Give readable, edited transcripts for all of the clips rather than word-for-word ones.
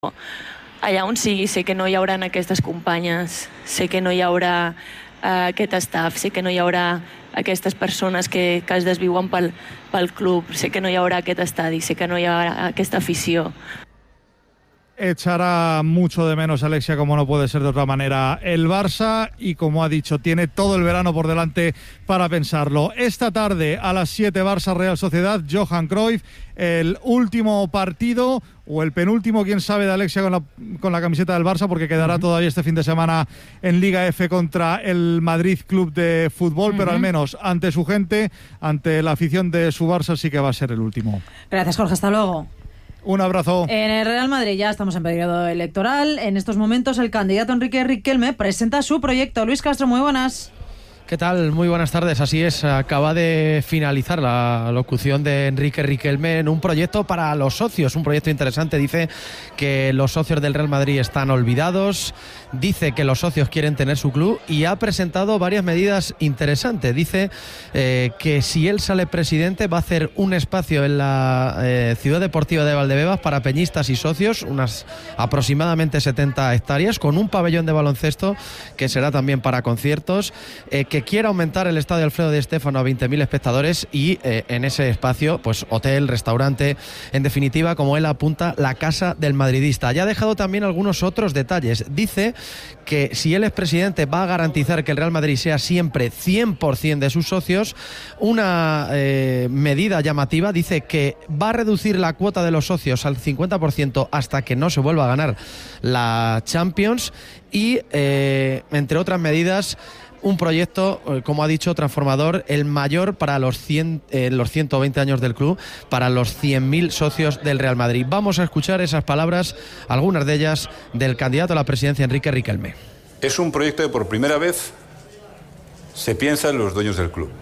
allà on sigui, sé que no hi haurà aquestes companyes, sé que no hi haurà aquest staff, sé que no hi haurà aquestes persones que es desviuen pel club, sé que no hi haurà aquest estadi, sé que no hi haurà aquesta afició. Echará mucho de menos Alexia, como no puede ser de otra manera, el Barça, y como ha dicho, tiene todo el verano por delante para pensarlo. Esta tarde a las 7, Barça Real Sociedad, Johan Cruyff, el último partido o el penúltimo, quién sabe, de Alexia con la camiseta del Barça, porque quedará todavía este fin de semana en Liga F contra el Madrid Club de Fútbol, pero al menos ante su gente, ante la afición de su Barça, sí que va a ser el último. Gracias, Jorge, hasta luego. Un abrazo. En el Real Madrid ya estamos en periodo electoral. En estos momentos el candidato Enrique Riquelme presenta su proyecto. Luis Castro, muy buenas. ¿Qué tal? Muy buenas tardes. Así es, acaba de finalizar la locución de Enrique Riquelme en un proyecto para los socios, un proyecto interesante. Dice que los socios del Real Madrid están olvidados, dice que los socios quieren tener su club y ha presentado varias medidas interesantes. Dice que si él sale presidente va a hacer un espacio en la Ciudad Deportiva de Valdebebas para peñistas y socios, unas aproximadamente 70 hectáreas, con un pabellón de baloncesto que será también para conciertos, que quiere aumentar el estadio Alfredo Di Stéfano a 20.000 espectadores y en ese espacio, pues hotel, restaurante, en definitiva, como él apunta, la casa del madridista. Ya ha dejado también algunos otros detalles. Dice que si él es presidente va a garantizar que el Real Madrid sea siempre 100% de sus socios. Una medida llamativa, dice que va a reducir la cuota de los socios al 50% hasta que no se vuelva a ganar la Champions y, entre otras medidas, un proyecto, como ha dicho, transformador, el mayor para los 120 años del club, para los 100.000 socios del Real Madrid. Vamos a escuchar esas palabras, algunas de ellas, del candidato a la presidencia, Enrique Riquelme. Es un proyecto que por primera vez se piensa en los dueños del club.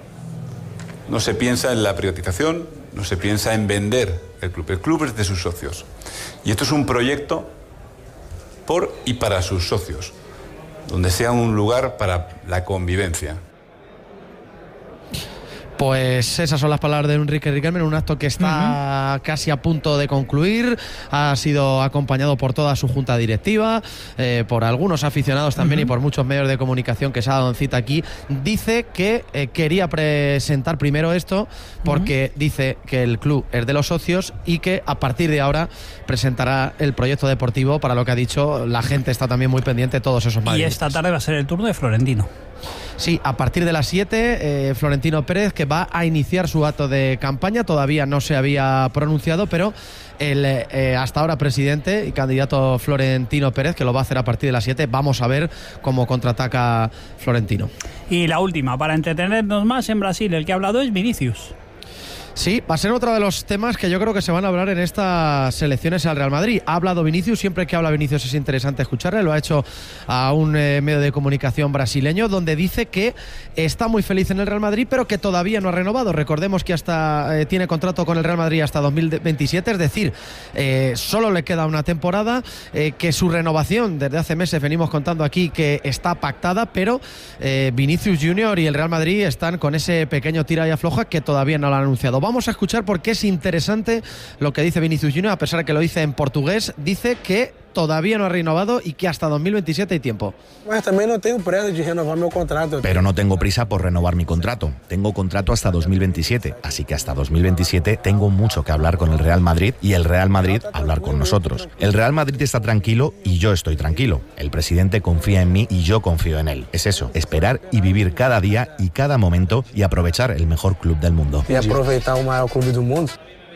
No se piensa en la privatización, no se piensa en vender el club. El club es de sus socios. Y esto es un proyecto por y para sus socios, donde sea un lugar para la convivencia. Pues esas son las palabras de Enrique Riquelme en un acto que está casi a punto de concluir. Ha sido acompañado por toda su junta directiva, por algunos aficionados también y por muchos medios de comunicación que se ha dado cita aquí. Dice que quería presentar primero esto porque dice que el club es de los socios y que a partir de ahora presentará el proyecto deportivo, para lo que ha dicho. La gente está también muy pendiente de todos esos madridistas. Y esta tarde va a ser el turno de Florentino. Sí, a partir de las 7, Florentino Pérez, que va a iniciar su acto de campaña. Todavía no se había pronunciado, pero el hasta ahora presidente y candidato Florentino Pérez, que lo va a hacer a partir de las 7. Vamos a ver cómo contraataca Florentino. Y la última, para entretenernos más, en Brasil, el que ha hablado es Vinicius. Sí, va a ser otro de los temas que yo creo que se van a hablar en estas elecciones al Real Madrid. Ha hablado Vinicius, siempre que habla Vinicius es interesante escucharle. Lo ha hecho a un medio de comunicación brasileño, donde dice que está muy feliz en el Real Madrid, pero que todavía no ha renovado. Recordemos que hasta tiene contrato con el Real Madrid hasta 2027, es decir, solo le queda una temporada, que su renovación, desde hace meses venimos contando aquí que está pactada, pero Vinicius Junior y el Real Madrid están con ese pequeño tira y afloja que todavía no lo han anunciado. Vamos a escuchar porque es interesante lo que dice Vinicius Junior, a pesar de que lo dice en portugués. Dice que todavía no ha renovado y que hasta 2027 hay tiempo. Pues también no tengo prisa de renovar mi contrato. Pero no tengo prisa por renovar mi contrato. Tengo contrato hasta 2027, así que hasta 2027 tengo mucho que hablar con el Real Madrid y el Real Madrid hablar con nosotros. El Real Madrid está tranquilo y yo estoy tranquilo. El presidente confía en mí y yo confío en él. Es eso, esperar y vivir cada día y cada momento y aprovechar el mejor club del mundo. Y aprovechar el mayor club del mundo.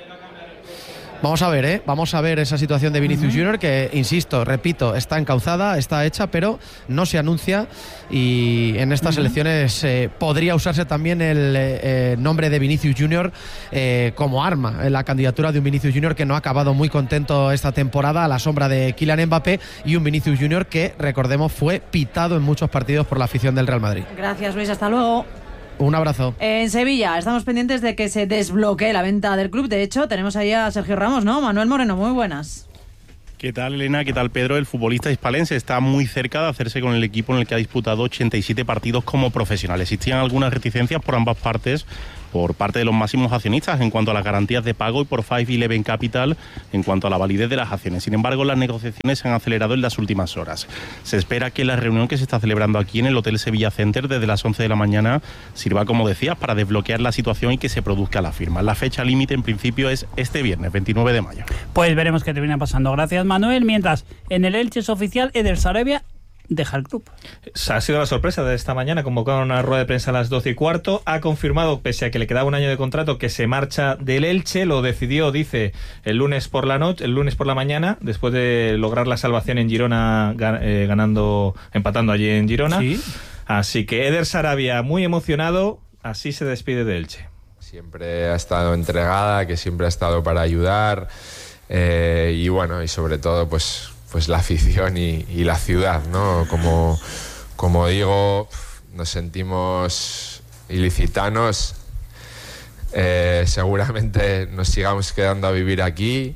Vamos a ver esa situación de Vinicius Junior, que, insisto, repito, está encauzada, está hecha, pero no se anuncia, y en estas elecciones podría usarse también el nombre de Vinicius Junior como arma en la candidatura de un Vinicius Junior que no ha acabado muy contento esta temporada a la sombra de Kylian Mbappé, y un Vinicius Junior que, recordemos, fue pitado en muchos partidos por la afición del Real Madrid. Gracias, Luis, hasta luego. Un abrazo. En Sevilla estamos pendientes de que se desbloquee la venta del club. De hecho, tenemos ahí a Sergio Ramos, ¿no? Manuel Moreno, muy buenas. ¿Qué tal, Elena? ¿Qué tal, Pedro? El futbolista hispalense está muy cerca de hacerse con el equipo en el que ha disputado 87 partidos como profesional. Existían algunas reticencias por ambas partes por parte de los máximos accionistas en cuanto a las garantías de pago y por 511 Capital en cuanto a la validez de las acciones. Sin embargo, las negociaciones se han acelerado en las últimas horas. Se espera que la reunión que se está celebrando aquí en el Hotel Sevilla Center desde las 11 de la mañana sirva, como decías, para desbloquear la situación y que se produzca la firma. La fecha límite en principio es este viernes, 29 de mayo. Pues veremos qué termina pasando. Gracias, Manuel. Mientras, en el Elche es oficial, Eder Sarabia deja el club. Ha sido la sorpresa de esta mañana, convocaron una rueda de prensa a las 12:15, ha confirmado, pese a que le quedaba un año de contrato, que se marcha del Elche, lo decidió, dice, el lunes por la mañana, después de lograr la salvación en Girona, empatando allí en Girona. ¿Sí? Así que Eder Sarabia, muy emocionado, así se despide de Elche. Siempre ha estado entregada, que siempre ha estado para ayudar, y bueno, y sobre todo pues la afición y la ciudad, ¿no? Como digo, nos sentimos ilicitanos, seguramente nos sigamos quedando a vivir aquí.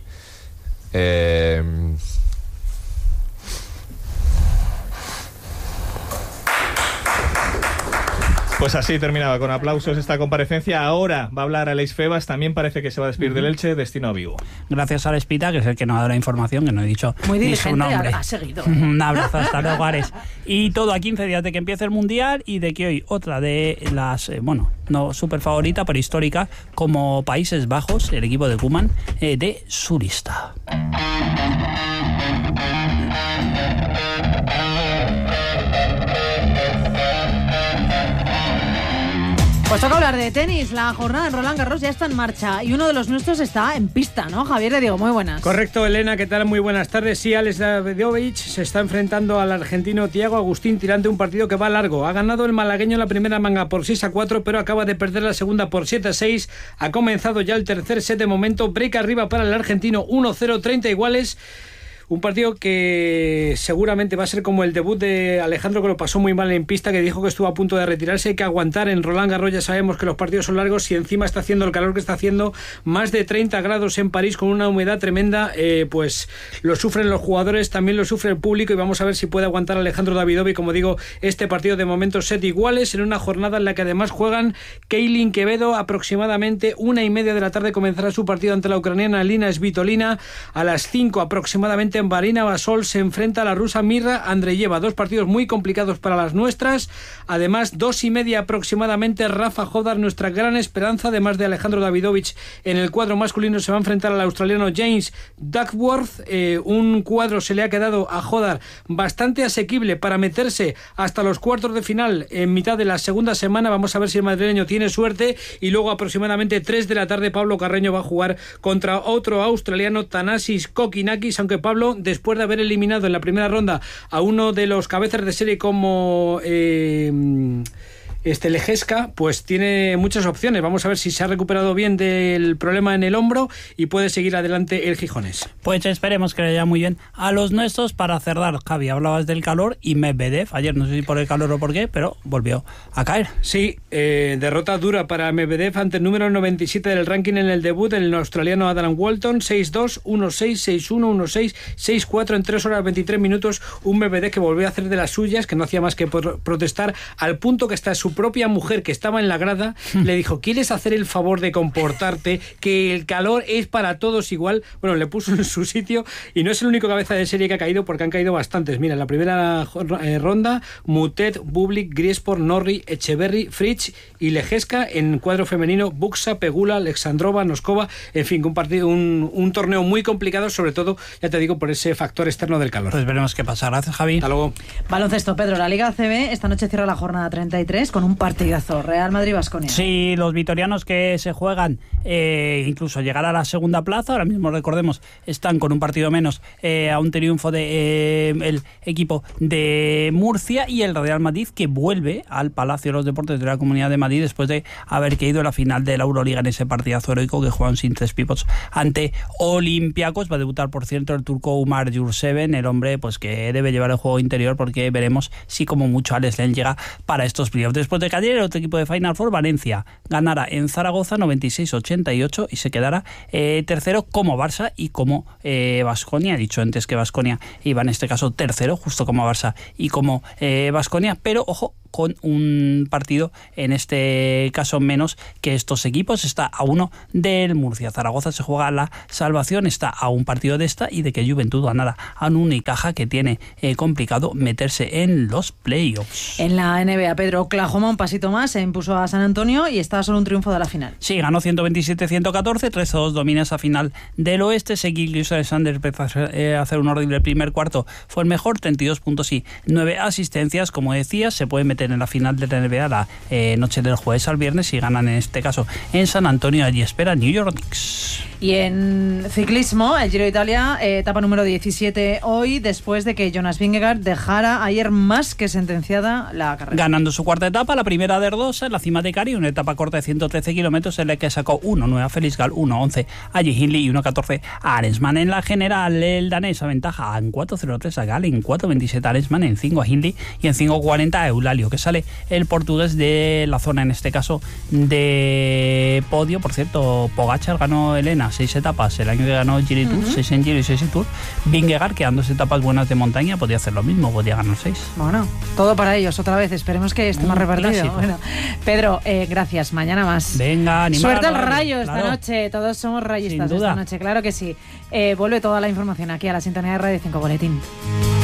Pues así terminaba, con aplausos esta comparecencia. Ahora va a hablar Aleix Febas, también parece que se va a despedir del Elche, destino a Vigo. Gracias a Espita, que es el que nos ha dado la información, que no he dicho muy ni su nombre. Ha seguido. Un abrazo, hasta luego, Ares. Y todo a 15 días de que empiece el Mundial y de que hoy otra de las, no súper favorita, pero histórica, como Países Bajos, el equipo de Koeman, de su lista. Pues toca hablar de tenis. La jornada en Roland Garros ya está en marcha y uno de los nuestros está en pista, ¿no? Javier, le digo, muy buenas. Correcto, Elena, ¿qué tal? Muy buenas tardes. Sí, Alex Davidovich se está enfrentando al argentino Thiago Agustín tirante, un partido que va largo. Ha ganado el malagueño en la primera manga por 6-4, pero acaba de perder la segunda por 7-6. Ha comenzado ya el tercer set de momento. Break arriba para el argentino, 1-0, 30 iguales. Un partido que seguramente va a ser como el debut de Alejandro, que lo pasó muy mal en pista, que dijo que estuvo a punto de retirarse. Hay que aguantar en Roland Garros, ya sabemos que los partidos son largos y encima está haciendo el calor que está haciendo, más de 30 grados en París con una humedad tremenda, pues lo sufren los jugadores, también lo sufre el público, y vamos a ver si puede aguantar Alejandro Davidovich. Como digo, este partido de momento set iguales en una jornada en la que además juegan Keilin Quevedo. Aproximadamente 1:30 de la tarde comenzará su partido ante la ucraniana Lina Svitolina. A las 5 aproximadamente en Marina Basol se enfrenta a la rusa Mirra Andreyeva. Dos partidos muy complicados para las nuestras. Además, 2:30 aproximadamente, Rafa Hodar, nuestra gran esperanza, además de Alejandro Davidovich en el cuadro masculino, se va a enfrentar al australiano James Duckworth. Un cuadro se le ha quedado a Hodar bastante asequible para meterse hasta los cuartos de final en mitad de la segunda semana. Vamos a ver si el madrileño tiene suerte. Y luego aproximadamente 3 de la tarde Pablo Carreño va a jugar contra otro australiano, Thanasis Kokinakis, aunque Pablo, después de haber eliminado en la primera ronda a uno de los cabezas de serie como Lejeska, pues tiene muchas opciones. Vamos a ver si se ha recuperado bien del problema en el hombro y puede seguir adelante el gijonés. Pues esperemos que le vaya muy bien a los nuestros. Para cerrar, Javi, hablabas del calor y Medvedev, ayer no sé si por el calor o por qué, pero volvió a caer. Sí, derrota dura para Medvedev ante el número 97 del ranking en el debut, el australiano Adam Walton, 6-2, 1-6, 6-1, 1-6, 6-4 en 3 horas 23 minutos. Un Medvedev que volvió a hacer de las suyas, que no hacía más que protestar, al punto que está su propia mujer, que estaba en la grada, le dijo: ¿quieres hacer el favor de comportarte? Que el calor es para todos igual. Bueno, le puso en su sitio, y no es el único cabeza de serie que ha caído, porque han caído bastantes. Mira, en la primera ronda, Mutet, Bublik, Griesport, Norrie, Echeverry, Fritz y Lejeska. En cuadro femenino, Buxa, Pegula, Alexandrova, Noskova. En fin, un torneo muy complicado, sobre todo, ya te digo, por ese factor externo del calor. Pues veremos qué pasa. Gracias, Javi. Hasta luego. Baloncesto, Pedro. La Liga ACB esta noche cierra la jornada 33 con un partidazo, Real Madrid-Baskonia. Sí, los vitorianos que se juegan incluso llegar a la segunda plaza. Ahora mismo, recordemos, están con un partido menos a un triunfo de el equipo de Murcia, y el Real Madrid, que vuelve al Palacio de los Deportes de la Comunidad de Madrid después de haber caído en la final de la Euroliga en ese partidazo heroico que juegan sin 3 pivots ante Olympiacos. Va a debutar, por cierto, el turco Umar Yurseven, el hombre pues que debe llevar el juego interior, porque veremos si como mucho Alex Len llega para estos playoffs. Después de caer, el otro equipo de Final Four, Valencia, ganará en Zaragoza 96-88 y se quedará tercero, como Barça y como Baskonia. He dicho antes que Baskonia iba en este caso tercero, justo como Barça y como Baskonia, pero ojo, con un partido, en este caso menos que estos equipos. Está a 1 del Murcia. Zaragoza se juega la salvación, está a un partido de esta y de que Juventud ganara a un Unicaja, que tiene complicado meterse en los playoffs. En la NBA, Pedro, Oklahoma un pasito más, se impuso a San Antonio y está solo un triunfo de la final. Sí, ganó 127-114, 13-2 domina esa final del oeste. Seguilis Alexander empezó a hacer un horrible primer cuarto, fue el mejor, 32 puntos y 9 asistencias. Como decías, se puede meter en la final de la NBA la noche del jueves al viernes y ganan en este caso en San Antonio. Allí espera New York Knicks. Y en ciclismo, el Giro de Italia, etapa número 17 hoy, después de que Jonas Vingegaard dejara ayer más que sentenciada la carrera. Ganando su cuarta etapa, la primera de Erdosa, en la cima de Cari, una etapa corta de 113 kilómetros en la que sacó 1.9 a Felix Gall, 1.11 a Jay Hindley y 1.14 a Arensman. En la general, el danés aventaja en 4.03 a Gall, en 4.27 a Arensman, en 5 a Hindley y en 5.40 a Eulalio, que sale el portugués de la zona, en este caso, de podio. Por cierto, Pogačar ganó Helena 6 etapas el año que ganó Giro Tour, 6 en Giro y 6 en Tour. Vingegaard, que dando 2 etapas buenas de montaña, podía hacer lo mismo, podía ganar 6. Bueno, todo para ellos otra vez, esperemos que esté más repartido. Bueno, Pedro, gracias, mañana más. Venga, animar. Suerte al Rayo esta noche, todos somos rayistas esta noche, claro que sí. Vuelve toda la información aquí a la sintonía de Radio 5 Boletín.